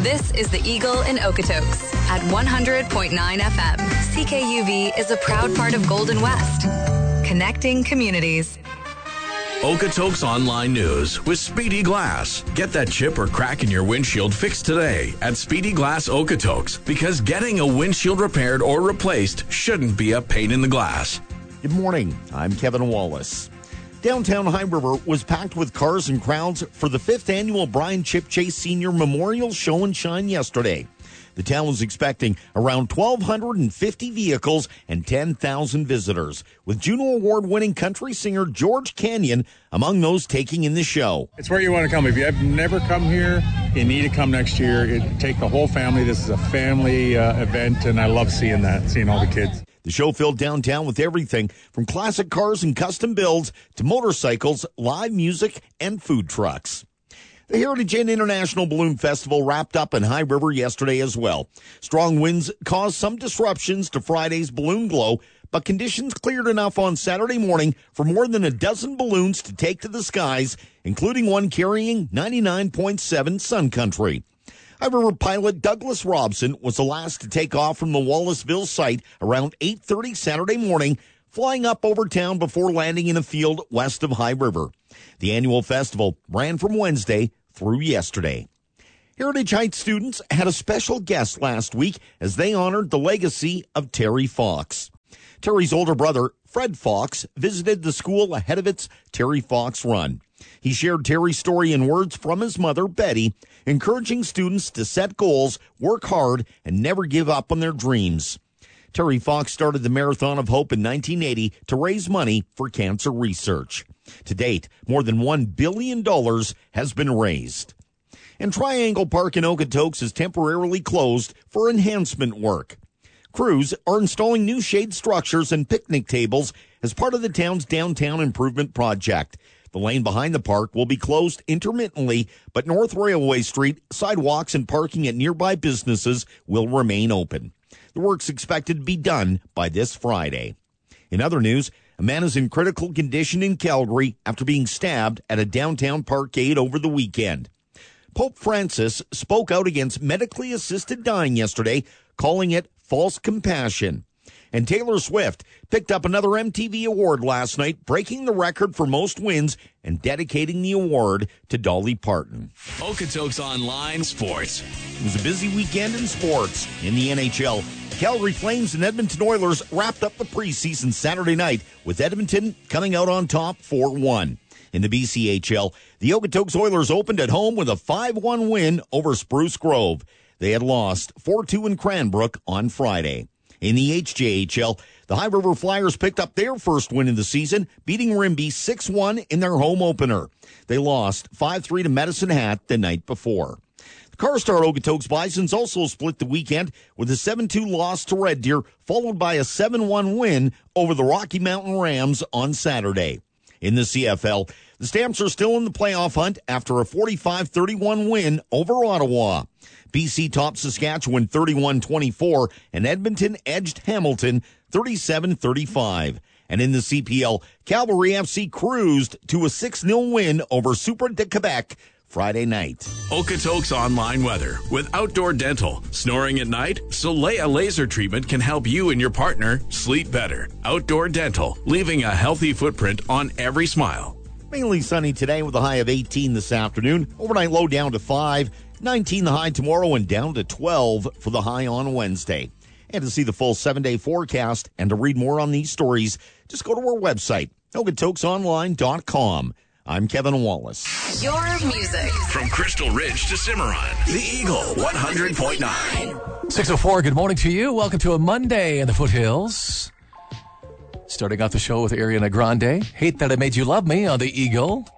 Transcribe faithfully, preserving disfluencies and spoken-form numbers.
This is the Eagle in Okotoks at one hundred point nine F M. C K U V is a proud part of Golden West, connecting communities. Okotoks Online News with Speedy Glass. Get that chip or crack in your windshield fixed today at Speedy Glass Okotoks, because getting a windshield repaired or replaced shouldn't be a pain in the glass. Good morning. I'm Kevin Wallace. Downtown High River was packed with cars and crowds for the fifth annual Brian Chip Chase Senior Memorial Show and Shine yesterday. The town was expecting around one thousand two hundred fifty vehicles and ten thousand visitors, with Juno Award-winning country singer George Canyon among those taking in the show. It's where you want to come. If you have never come here, you need to come next year. It, take the whole family. This is a family uh, event, and I love seeing that, seeing all the kids. The show filled downtown with everything from classic cars and custom builds to motorcycles, live music, and food trucks. The Heritage Inn International Balloon Festival wrapped up in High River yesterday as well. Strong winds caused some disruptions to Friday's balloon glow, but conditions cleared enough on Saturday morning for more than a dozen balloons to take to the skies, including one carrying ninety-nine point seven Sun Country. High River pilot Douglas Robson was the last to take off from the Wallaceville site around eight thirty Saturday morning, flying up over town before landing in a field west of High River. The annual festival ran from Wednesday through yesterday. Heritage Heights students had a special guest last week as they honored the legacy of Terry Fox. Terry's older brother, Fred Fox, visited the school ahead of its Terry Fox run. He shared Terry's story in words from his mother, Betty, encouraging students to set goals, work hard, and never give up on their dreams. Terry Fox started the Marathon of Hope in nineteen eighty to raise money for cancer research. To date, more than one billion dollars has been raised. And Triangle Park in Okotoks is temporarily closed for enhancement work. Crews are installing new shade structures and picnic tables as part of the town's downtown improvement project. The lane behind the park will be closed intermittently, but North Railway Street, sidewalks, and parking at nearby businesses will remain open. The work's expected to be done by this Friday. In other news, a man is in critical condition in Calgary after being stabbed at a downtown parkade over the weekend. Pope Francis spoke out against medically assisted dying yesterday, calling it false compassion. And Taylor Swift picked up another M T V award last night, breaking the record for most wins and dedicating the award to Dolly Parton. Okotoks Online Sports. It was a busy weekend in sports. In the N H L, the Calgary Flames and Edmonton Oilers wrapped up the preseason Saturday night, with Edmonton coming out on top four one. In the B C H L, the Okotoks Oilers opened at home with a five one win over Spruce Grove. They had lost four two in Cranbrook on Friday. In the H J H L, the High River Flyers picked up their first win of the season, beating Rimbey six one in their home opener. They lost five three to Medicine Hat the night before. The Carstar Okotoks Bisons also split the weekend with a seven two loss to Red Deer, followed by a seven one win over the Rocky Mountain Rams on Saturday. In the C F L, the Stamps are still in the playoff hunt after a forty-five thirty-one win over Ottawa. B C topped Saskatchewan thirty-one twenty-four, and Edmonton edged Hamilton thirty-seven thirty-five. And in the C P L, Cavalry F C cruised to a six nil win over Super de Quebec Friday night. Okotoks Online Weather with Outdoor Dental. Snoring at night? Solea Laser Treatment can help you and your partner sleep better. Outdoor Dental, leaving a healthy footprint on every smile. Mainly sunny today with a high of eighteen this afternoon. Overnight low down to five. nineteen the high tomorrow and down to twelve for the high on Wednesday. And to see the full seven-day forecast and to read more on these stories, just go to our website, Okotoks Online dot com. I'm Kevin Wallace. Your music. From Crystal Ridge to Cimarron, the Eagle one hundred point nine. six oh four, good morning to you. Welcome to a Monday in the Foothills. Starting off the show with Ariana Grande. Hate That I Made You Love Me on the Eagle.